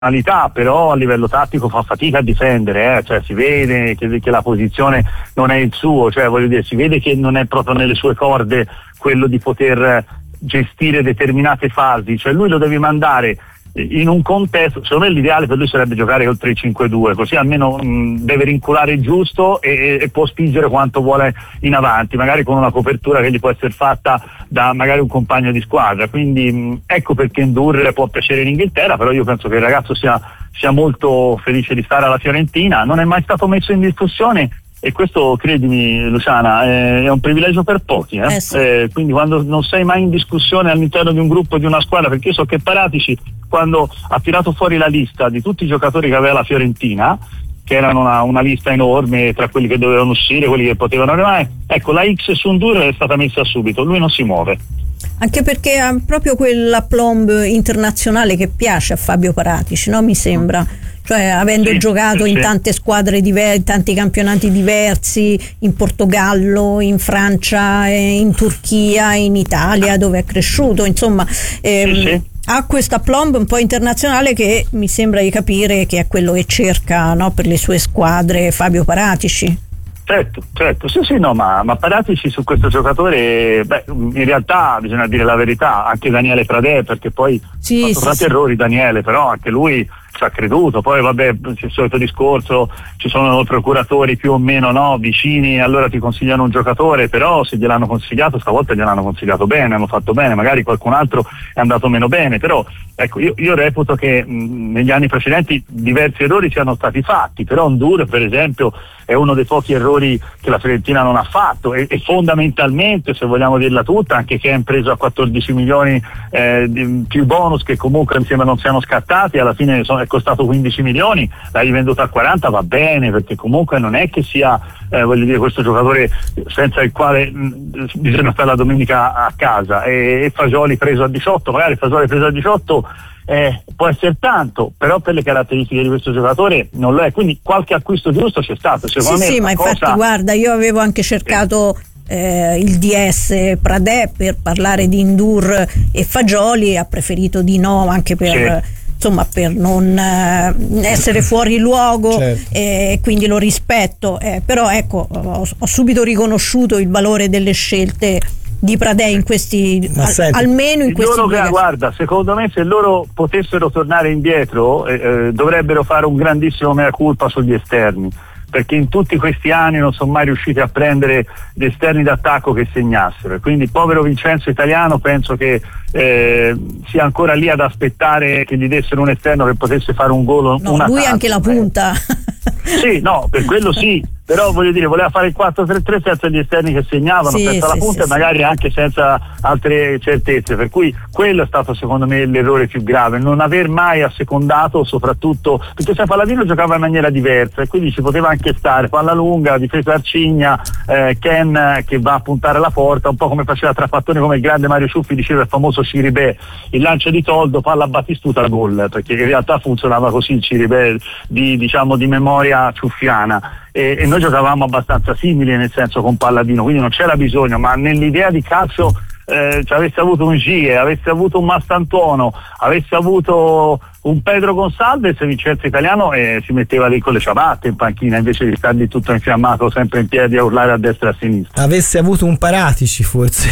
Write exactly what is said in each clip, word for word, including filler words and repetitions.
però a livello tattico fa fatica a difendere, eh? Cioè si vede che, che la posizione non è il suo, cioè voglio dire, si vede che non è proprio nelle sue corde quello di poter gestire determinate fasi, cioè lui lo devi mandare in un contesto, secondo me l'ideale per lui sarebbe giocare oltre i cinque due, così almeno mh, deve rinculare il giusto e, e può spingere quanto vuole in avanti, magari con una copertura che gli può essere fatta da magari un compagno di squadra, quindi mh, ecco perché Ndour può piacere in Inghilterra, però io penso che il ragazzo sia, sia molto felice di stare alla Fiorentina, non è mai stato messo in discussione. E questo, credimi Luciana, è un privilegio per pochi, eh? Eh sì. Eh, quindi quando non sei mai in discussione all'interno di un gruppo, di una squadra, perché io so che Paratici, quando ha tirato fuori la lista di tutti i giocatori che aveva la Fiorentina, che erano una, una lista enorme tra quelli che dovevano uscire, quelli che potevano arrivare, ecco, la X su Ndour è stata messa subito, lui non si muove. Anche perché ha proprio quell'aplomb internazionale che piace a Fabio Paratici, no? Mi sembra. Cioè, avendo sì, giocato sì. in tante squadre diverse, in tanti campionati diversi, in Portogallo, in Francia, in Turchia, in Italia, dove è cresciuto, insomma, ehm, sì, sì. ha questo aplomb un po' internazionale che mi sembra di capire che è quello che cerca, no, per le sue squadre Fabio Paratici. Certo, certo, sì sì no, ma, ma Paratici su questo giocatore, beh, in realtà bisogna dire la verità, anche Daniele Pradè, perché poi sì, ha fatto sì, tanti sì. errori Daniele, però anche lui ci ha creduto, poi vabbè c'è il solito discorso, ci sono procuratori più o meno no, vicini, allora ti consigliano un giocatore, però se gliel'hanno consigliato stavolta gliel'hanno consigliato bene, hanno fatto bene, magari qualcun altro è andato meno bene, però ecco io, io reputo che mh, negli anni precedenti diversi errori siano stati fatti, però Ndour per esempio è uno dei pochi errori che la Fiorentina non ha fatto e, e fondamentalmente, se vogliamo dirla tutta, anche che è preso a quattordici milioni eh, di, più bonus che comunque mi sembra non siano scattati, alla fine sono, è costato quindici milioni, l'hai venduto a quaranta, va bene, perché comunque non è che sia eh, voglio dire questo giocatore senza il quale mh, bisogna stare la domenica a casa, e, e Fagioli preso a diciotto, magari Fagioli preso a diciotto Eh, può essere tanto, però per le caratteristiche di questo giocatore non lo è, quindi qualche acquisto giusto c'è stato, secondo sì me. Sì, ma cosa... infatti guarda, io avevo anche cercato eh, il D S Pradè per parlare di Ndour e Fagioli, ha preferito di no, anche per sì. insomma per non eh, essere fuori luogo, certo. E eh, quindi lo rispetto, eh, però ecco ho, ho subito riconosciuto il valore delle scelte di Pradè in questi al, almeno in questi loro, due guarda, secondo me se loro potessero tornare indietro eh, eh, dovrebbero fare un grandissimo mea culpa sugli esterni, perché in tutti questi anni non sono mai riusciti a prendere gli esterni d'attacco che segnassero, e quindi povero Vincenzo Italiano penso che eh, sia ancora lì ad aspettare che gli dessero un esterno che potesse fare un gol, no, una lui tanto, anche la punta sì, no, per quello sì, però voglio dire, voleva fare il quattro tre tre senza gli esterni che segnavano, sì, senza sì, la punta sì, e magari sì. anche senza altre certezze, per cui quello è stato secondo me l'errore più grave, non aver mai assecondato, soprattutto perché se Palladino giocava in maniera diversa e quindi ci poteva anche stare palla lunga, difesa Arcigna, eh, Ken che va a puntare la porta, un po' come faceva Trapattoni, come il grande Mario Ciuffi diceva il famoso Ciribè, il lancio di Toldo, palla a Battistuta, gol, perché in realtà funzionava così il Ciribè di, diciamo, di memoria ciuffiana. E, e noi giocavamo abbastanza simili nel senso con Palladino, quindi non c'era bisogno, ma nell'idea di calcio eh, cioè avesse avuto un Gie, avesse avuto un Mastantuono, avesse avuto un Pedro Gonçalves, Vincenzo Italiano eh, si metteva lì con le ciabatte in panchina invece di stare lì tutto infiammato sempre in piedi a urlare a destra e a sinistra. Avesse avuto un Paratici forse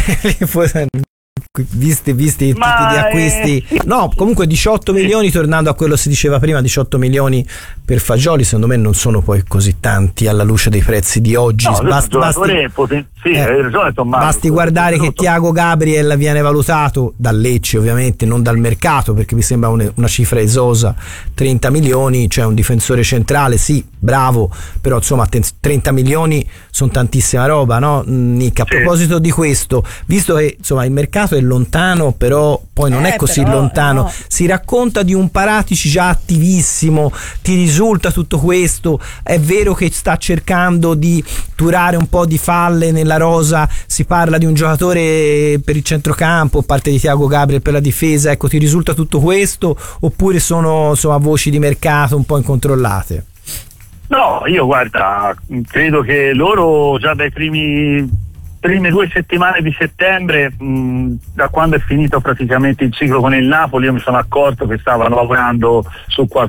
visti, visti i tipi di acquisti eh... no, comunque diciotto milioni, tornando a quello che si diceva prima, diciotto milioni per Fagioli secondo me non sono poi così tanti alla luce dei prezzi di oggi. No, basti, basti, poten- sì, eh, hai ragione, Tommaso, basti guardare che Thiago Gabriel viene valutato dal Lecce, ovviamente non dal mercato, perché mi sembra un, una cifra esosa, trenta milioni, cioè un difensore centrale, sì, bravo, però insomma trenta milioni sono tantissima roba, no Nick? A sì. proposito di questo, visto che insomma il mercato è lontano, però poi non eh, è così però, lontano, no. Si racconta di un Paratici già attivissimo, ti risulta tutto questo? È vero che sta cercando di turare un po' di falle nella rosa, si parla di un giocatore per il centrocampo, parte di Thiago Gabriel per la difesa, ecco, ti risulta tutto questo oppure sono insomma voci di mercato un po' incontrollate? No, io guarda, credo che loro già dai primi prime due settimane di settembre, mh, da quando è finito praticamente il ciclo con il Napoli, io mi sono accorto che stava lavorando su qualche